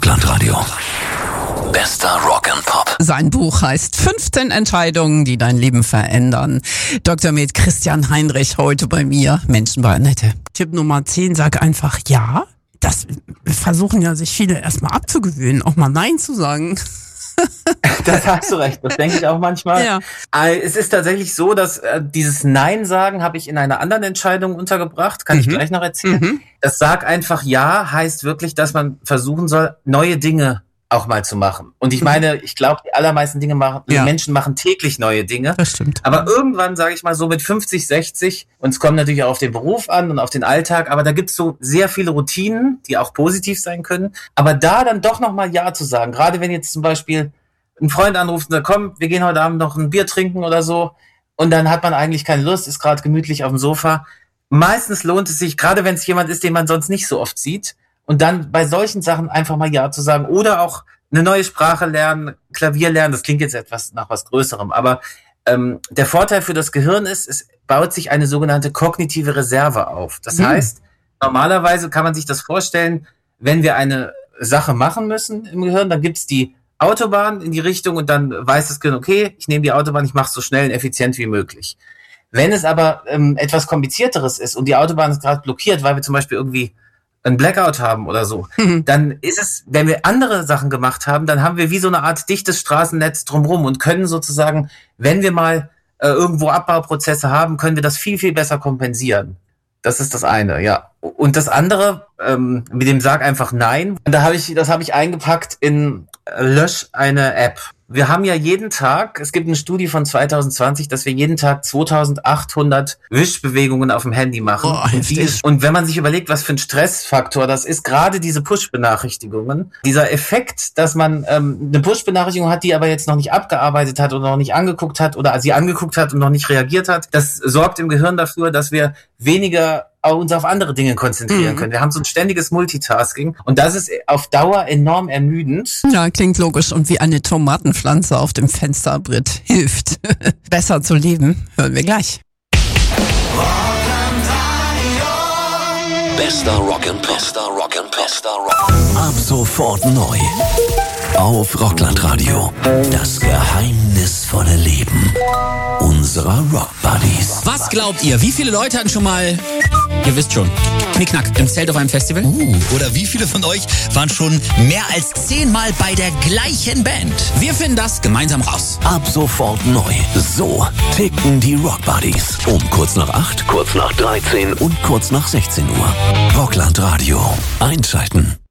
Rockland Radio. Bester Rock and Pop. Sein Buch heißt 15 Entscheidungen, die dein Leben verändern. Dr. Med Christian Heinrich heute bei mir. Menschen bei Annette. Tipp Nummer 10, sag einfach ja. Das versuchen ja sich viele erstmal abzugewöhnen, auch mal Nein zu sagen. Das hast du recht, das denke ich auch manchmal. Ja. Es ist tatsächlich so, dass dieses Nein sagen habe ich in einer anderen Entscheidung untergebracht, kann ich gleich noch erzählen. Das Sag einfach ja heißt wirklich, dass man versuchen soll, neue Dinge auch mal zu machen. Und ich meine, ich glaube, die allermeisten Dinge Menschen machen täglich neue Dinge. Das stimmt. Aber irgendwann, sage ich mal, so mit 50, 60, und es kommt natürlich auch auf den Beruf an und auf den Alltag, aber da gibt's so sehr viele Routinen, die auch positiv sein können. Aber da dann doch nochmal Ja zu sagen, gerade wenn jetzt zum Beispiel ein Freund anruft und sagt, komm, wir gehen heute Abend noch ein Bier trinken oder so, und dann hat man eigentlich keine Lust, ist gerade gemütlich auf dem Sofa. Meistens lohnt es sich, gerade wenn es jemand ist, den man sonst nicht so oft sieht, und dann bei solchen Sachen einfach mal Ja zu sagen oder auch eine neue Sprache lernen, Klavier lernen. Das klingt jetzt etwas nach was Größerem, aber der Vorteil für das Gehirn ist, es baut sich eine sogenannte kognitive Reserve auf. Das heißt, normalerweise kann man sich das vorstellen, wenn wir eine Sache machen müssen im Gehirn, dann gibt's die Autobahn in die Richtung und dann weiß das Gehirn, okay, ich nehme die Autobahn, ich mache es so schnell und effizient wie möglich. Wenn es aber etwas Komplizierteres ist und die Autobahn ist gerade blockiert, weil wir zum Beispiel irgendwie ein Blackout haben oder so, dann ist es, wenn wir andere Sachen gemacht haben, dann haben wir wie so eine Art dichtes Straßennetz drumherum und können sozusagen, wenn wir mal irgendwo Abbauprozesse haben, können wir das viel, viel besser kompensieren. Das ist das eine, ja. Und das andere, mit dem Sag einfach Nein, das habe ich eingepackt in Lösch eine App. Wir haben ja jeden Tag, es gibt eine Studie von 2020, dass wir jeden Tag 2800 Wischbewegungen auf dem Handy machen. Und wenn man sich überlegt, was für ein Stressfaktor das ist, gerade diese Push-Benachrichtigungen, dieser Effekt, dass man eine Push-Benachrichtigung hat, die aber jetzt noch nicht abgearbeitet hat oder noch nicht angeguckt hat oder sie angeguckt hat und noch nicht reagiert hat, das sorgt im Gehirn dafür, dass wir weniger uns auf andere Dinge konzentrieren können. Wir haben so ein ständiges Multitasking und das ist auf Dauer enorm ermüdend. Ja, klingt logisch. Und wie eine Tomatenpflanze auf dem Fensterbrett hilft, besser zu leben, hören wir gleich. Bester Rock and Pop. Bester Rock and Pop. Bester Rock. Ab sofort neu. Auf Rockland Radio. Das geheimnisvolle Leben unserer Rock Buddies. Was glaubt ihr? Wie viele Leute hatten schon mal, ihr wisst schon, Knickknack im Zelt auf einem Festival? Oder wie viele von euch waren schon mehr als 10 Mal bei der gleichen Band? Wir finden das gemeinsam raus. Ab sofort neu. So ticken die Rock Buddies. Um kurz nach 8, kurz nach 13 und kurz nach 16 Uhr. Rockland Radio. Einschalten.